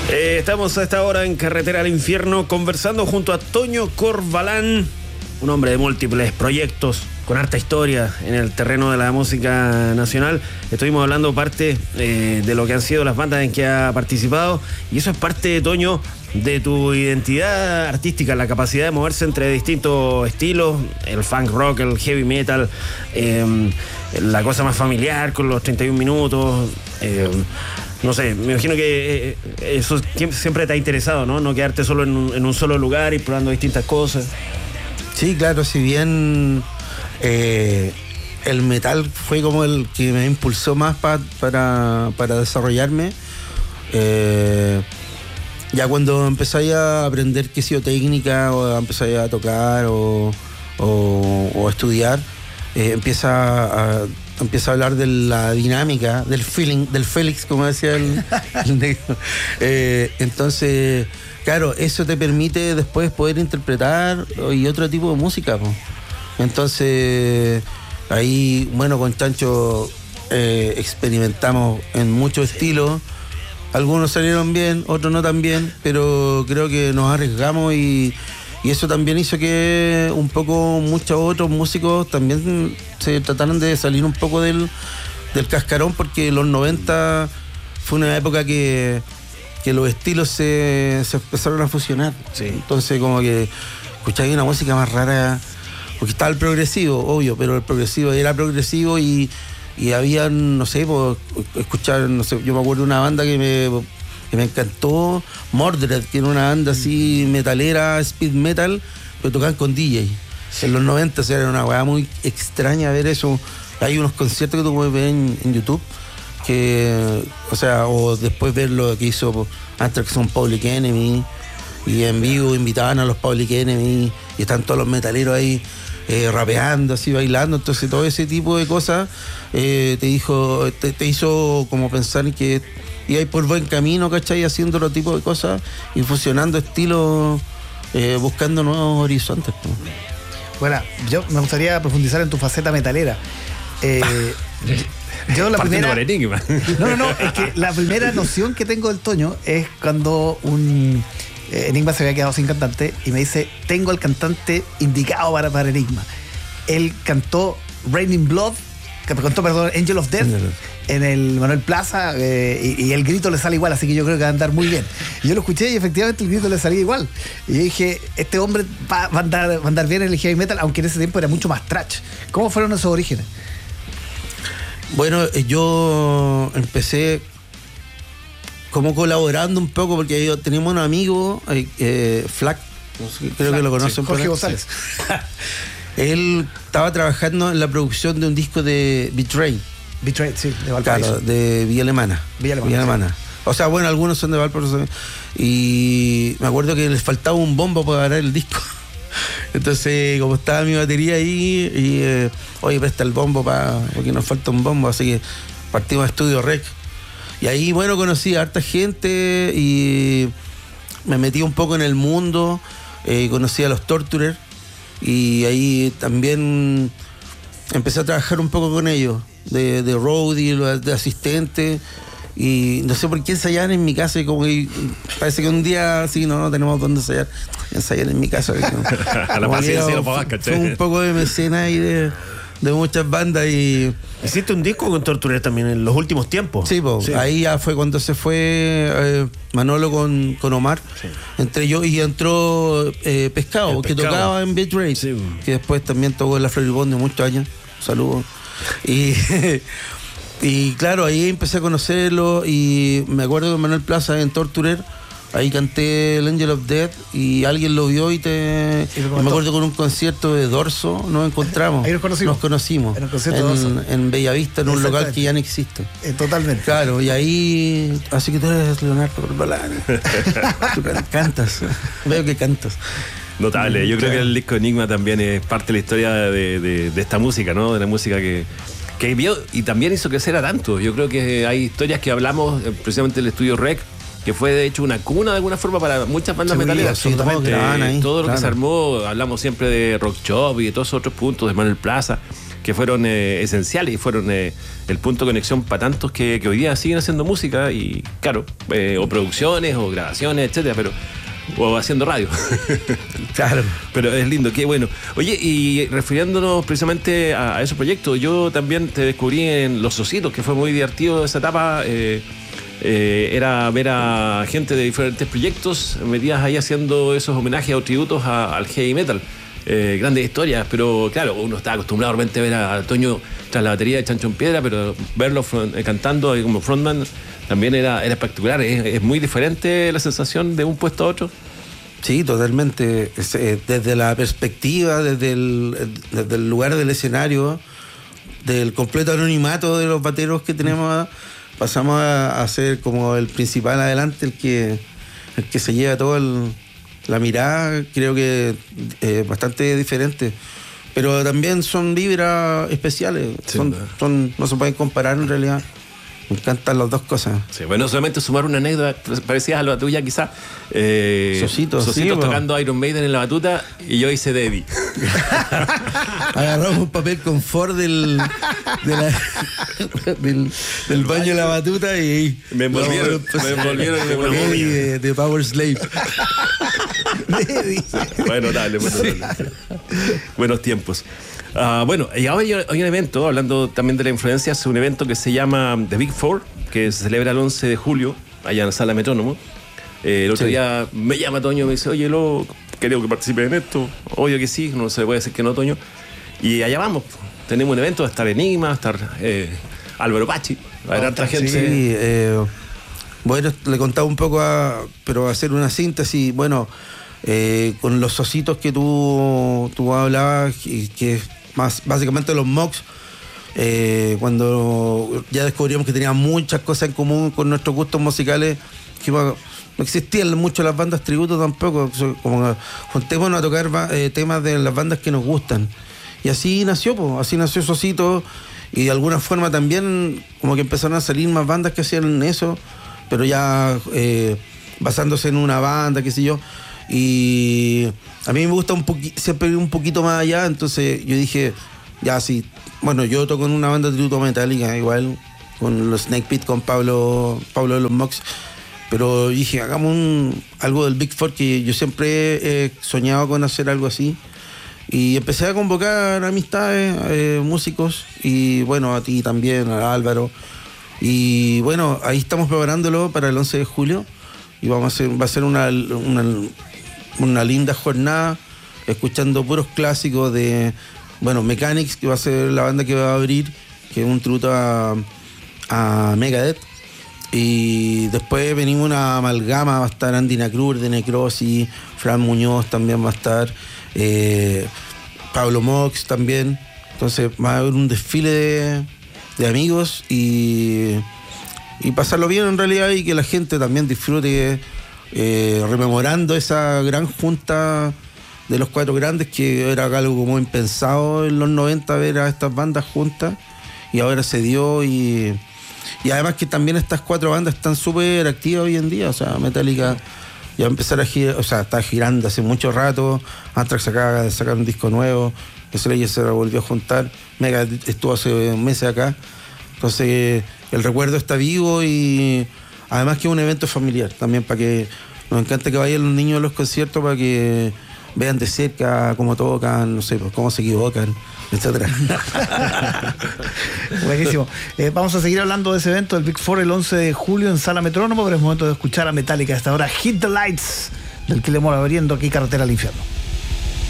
Estamos a esta hora en Carretera al Infierno conversando junto a Toño Corvalán, un hombre de múltiples proyectos, con harta historia en el terreno de la música nacional. Estuvimos hablando parte de lo que han sido las bandas en que ha participado, y eso es parte, Toño, de tu identidad artística, la capacidad de moverse entre distintos estilos, el funk rock, el heavy metal, la cosa más familiar con los 31 minutos. No sé, me imagino que eso siempre te ha interesado, ¿no? No quedarte solo en un solo lugar y probando distintas cosas. Sí, claro, si bien el metal fue como el que me impulsó más para desarrollarme, ya cuando empecé a aprender qué sé yo, técnica, o empecé a tocar o a estudiar, empieza a hablar de la dinámica, del feeling, del Félix, como decía el negro. Entonces, claro, eso te permite después poder interpretar y otro tipo de música, po. Entonces, ahí, bueno, con Chancho experimentamos en muchos estilos. Algunos salieron bien, otros no tan bien, pero creo que nos arriesgamos y eso también hizo que un poco muchos otros músicos también se trataron de salir un poco del cascarón, porque los 90 fue una época que los estilos se empezaron a fusionar. Sí. Entonces como que escucháis una música más rara, porque estaba el progresivo, obvio, pero el progresivo era progresivo y había, no sé, pues, escuchar, no sé, yo me acuerdo de una banda que me encantó, Mordred, que era una banda así metalera, speed metal, pero tocaban con DJ. En los 90, o sea, era una weá muy extraña ver eso. Hay unos conciertos que tú puedes ver en YouTube, que, o sea, o después ver lo que hizo Anthrax con Public Enemy, y en vivo invitaban a los Public Enemy y están todos los metaleros ahí rapeando, así bailando. Entonces todo ese tipo de cosas te hizo como pensar que ibas por buen camino, ¿cachai? Haciendo otro tipo de cosas y fusionando estilos, buscando nuevos horizontes, ¿no? Bueno, yo me gustaría profundizar en tu faceta metalera. Yo la primera... No, es que la primera noción que tengo del Toño es cuando Enigma se había quedado sin cantante y me dice: tengo el cantante indicado para Enigma. Él cantó Raining Blood, perdón, Angel of Death en el Manuel Plaza, y el grito le sale igual, así que yo creo que va a andar muy bien. Y yo lo escuché y efectivamente el grito le salía igual. Y yo dije, este hombre va a andar bien en el heavy metal, aunque en ese tiempo era mucho más thrash. ¿Cómo fueron esos orígenes? Bueno, yo empecé como colaborando un poco, porque yo teníamos un amigo, Flack, creo que lo conocen, sí, Jorge González. Él estaba trabajando en la producción de un disco de Betrayed, sí, de Valparaíso. Claro, de Villa Alemana. Villa Alemana. Sí. O sea, bueno, algunos son de Valparaíso. Y me acuerdo que les faltaba un bombo para grabar el disco. Entonces, como estaba mi batería ahí, oye, presta el bombo porque nos falta un bombo. Así que partimos a Estudio Rec. Y ahí, bueno, conocí a harta gente y me metí un poco en el mundo. Conocí a los Torturers y ahí también empecé a trabajar un poco con ellos, de roadie, de asistente. Y no sé por qué ensayaban en mi casa, y como que parece que un día sí, no tenemos dónde ensayar. Ensayan en mi casa. A la paciencia lo pagas, ¿cachai? Fue un poco de mecena ahí de muchas bandas. Y hiciste un disco con Torturer también en los últimos tiempos. Sí, sí. Ahí ya fue cuando se fue Manolo con Omar. Sí. Entre yo y entró Pescado, que tocaba en Betrayed, sí, que después también tocó en la Floribonde muchos años. Saludos. Y claro, ahí empecé a conocerlo, y me acuerdo que Manuel Plaza en Torturer, ahí canté el Angel of Death y alguien lo vio y me acuerdo con un concierto de Dorso nos encontramos. Ahí nos conocimos. En Bellavista, en un local que ya no existe. Totalmente. Claro, y ahí, así que tú eres Leonardo Corvalán. Tú cantas. Veo que cantas. Notable. Yo creo que el disco Enigma también es parte de la historia de esta música, ¿no? De la música que vio y también hizo crecer a tanto. Yo creo que hay historias que hablamos precisamente del Estudio Rec, que fue de hecho una cuna de alguna forma para muchas bandas metaleras. Absolutamente. Todo lo que se armó, hablamos siempre de Rock Shop y de todos esos otros puntos, de Manuel Plaza. que fueron esenciales y fueron el punto de conexión para tantos que hoy día siguen haciendo música y, claro, o producciones o grabaciones, etcétera, o haciendo radio. Claro. Pero es lindo, qué bueno. Oye, y refiriéndonos precisamente a esos proyectos, yo también te descubrí en Los Ositos, que fue muy divertido esa etapa. Era ver a gente de diferentes proyectos metidas ahí haciendo esos homenajes o tributos al heavy metal. Grandes historias, pero claro, uno está acostumbrado realmente a ver a Toño tras la batería de Chancho en Piedra, pero verlo cantando ahí como frontman también era espectacular. Es muy diferente la sensación de un puesto a otro. Sí, totalmente. Desde la perspectiva, desde el lugar del escenario, del completo anonimato de los bateros que tenemos, pasamos a ser como el principal adelante, el que se lleva todo la mirada. Creo que es bastante diferente. Pero también son vibras especiales. Sí, no se pueden comparar en realidad. Me encantan las dos cosas. Sí, bueno, solamente sumar una anécdota parecida a la tuya, quizás. Sositos tocando Iron Maiden en la batuta y yo hice Debbie. Agarramos un papel confort del baño de la batuta y me envolvieron de Power Slave. Bueno, dale. Buenos tiempos. Bueno, y ahora hay un evento, hablando también de la influencia, es un evento que se llama The Big Four, que se celebra el 11 de julio, allá en la Sala Metrónomo. El otro día me llama Toño y me dice, oye, creo que participe en esto. Obvio que sí, no se le puede decir que no, Toño. Y allá vamos, tenemos un evento, va a estar Enigma, va a estar Álvaro Pachi, va a haber otra gente. Sí, bueno, le contaba un poco, pero hacer una síntesis, bueno, con los ositos que tú hablabas, que más básicamente los Mox, cuando ya descubrimos que tenían muchas cosas en común con nuestros gustos musicales, que no existían mucho las bandas tributo tampoco, como juntémonos a tocar temas de las bandas que nos gustan, y así nació Sosito, y de alguna forma también como que empezaron a salir más bandas que hacían eso, pero ya basándose en una banda, qué sé yo. Y a mí me gusta siempre ir un poquito más allá, entonces yo dije, ya sí, bueno, yo toco en una banda de tributo metálica, igual, con los Snake Pit, con Pablo de los Mox, pero dije, hagamos algo del Big Four, que yo siempre he soñado con hacer algo así, y empecé a convocar amistades, músicos, y bueno, a ti también, a Álvaro, y bueno, ahí estamos preparándolo para el 11 de julio, y va a ser una linda jornada, escuchando puros clásicos de, bueno, Mechanics, que va a ser la banda que va a abrir, que es un tributo a Megadeth, y después venimos una amalgama, va a estar Andy Nacrur de Necrosis, Fran Muñoz también va a estar, Pablo Mox también, entonces va a haber un desfile de amigos y pasarlo bien en realidad, y que la gente también disfrute rememorando esa gran junta de los cuatro grandes, que era algo como impensado en los 90 ver a estas bandas juntas, y ahora se dio, y además que también estas cuatro bandas están súper activas hoy en día. O sea, Metallica ya va a empezar a girar, o sea, está girando hace mucho rato, Anthrax acaba de sacar un disco nuevo, Slayer se volvió a juntar, Megadeth estuvo hace meses acá, entonces el recuerdo está vivo, y además que es un evento familiar también, para que nos encanta que vayan los niños a los conciertos, para que vean de cerca cómo tocan, no sé, pues, cómo se equivocan, etcétera. Buenísimo. Vamos a seguir hablando de ese evento del Big Four el 11 de julio en Sala Metrónomo, pero es momento de escuchar a Metallica a esta hora. Hit the Lights, del Killemore, abriendo aquí Carretera al Infierno.